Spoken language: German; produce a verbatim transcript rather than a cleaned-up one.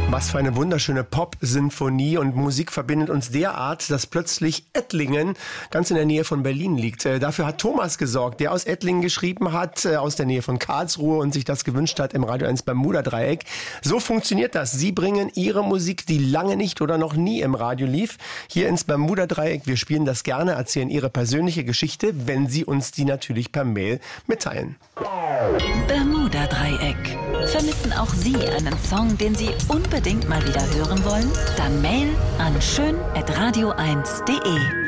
Was für eine wunderschöne Pop-Sinfonie, und Musik verbindet uns derart, dass plötzlich Ettlingen ganz in der Nähe von Berlin liegt. Äh, dafür hat Thomas gesorgt, der aus Ettlingen geschrieben hat, äh, aus der Nähe von Karlsruhe, und sich das gewünscht hat im Radio eins Bermuda-Dreieck. So funktioniert das. Sie bringen Ihre Musik, die lange nicht oder noch nie im Radio lief, hier ins Bermuda-Dreieck. Wir spielen das gerne, erzählen Ihre persönliche Geschichte, wenn Sie uns die natürlich per Mail mitteilen. Bermuda-Dreieck. Vermissen auch Sie einen Song, den Sie unbedingt mal wieder hören wollen? Dann Mail an schön at radio eins punkt de.